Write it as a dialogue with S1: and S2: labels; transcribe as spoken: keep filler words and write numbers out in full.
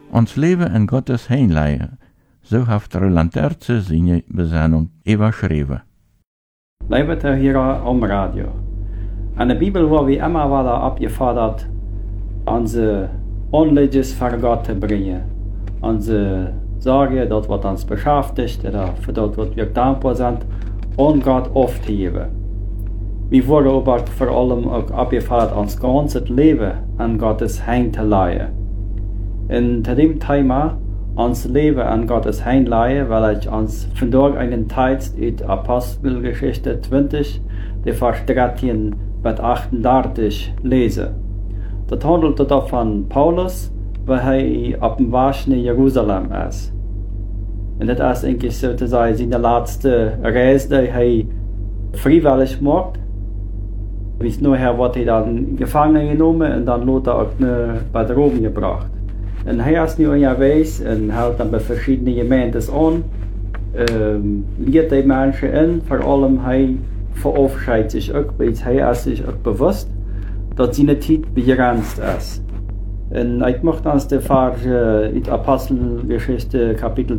S1: Ons leven in Gottes heenleien. Zo heeft Roland Tertze zijn bezinnung überschreven.
S2: Leibet er hier am Radio. An der Bibel war wie immer wieder abgefordert, unsere Anlieges vor Gott zu bringen. Unsere Sorge, dort was uns beschäftigt, oder für dort, was wir dankbar sind, an Gott aufzuheben. Wir wurden aber vor allem auch abgefordert, uns ganzes Leben an Gottes Hand zu leihen. In dem Thema, uns Leben an Gottes Hand leihen, weil ich uns vandaag einen Text in Apostelgeschichte zwanzig, die Vers dreizehn bis achtunddreißig lese. Das handelt davon Paulus, weil er auf dem Weg nach Jerusalem ist. Und das ist eigentlich sozusagen seine letzte Reise, die er freiwillig macht. Bis nachher wird er dann gefangen genommen und dann wird er auch bei Rom gebracht. Und er ist nu unterwegs und hält dann bei verschiedenen Gemeinden an, ähm, lehrt die Menschen in, vor allem er verabschiedet sich auch, weil er ist sich auch bewusst, dass seine Zeit begrenzt ist. Und ich möchte uns die Verse in Apostelgeschichte Kapitel